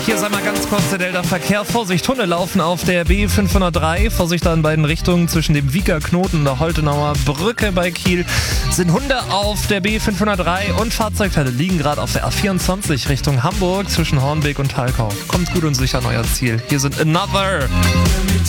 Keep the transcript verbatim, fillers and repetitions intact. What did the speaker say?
Hier ist einmal ganz kurz der Delta-Verkehr. Vorsicht, Hunde laufen auf der B fünfhundertdrei. Vorsicht da in beiden Richtungen zwischen dem Wieker Knoten und der Holtenauer Brücke bei Kiel. Sind Hunde auf der B fünfhundertdrei und Fahrzeugteile liegen gerade auf der A vierundzwanzig Richtung Hamburg zwischen Hornbeek und Thalkau. Kommt gut und sicher an euer Ziel. Hier sind Another.